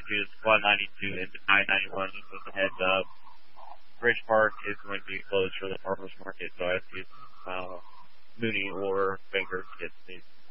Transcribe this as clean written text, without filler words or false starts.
choose 192 into I-91 with a heads up. Bridge Park is going to be closed for the farmers market, so I have to use Mooney or Baker to get to these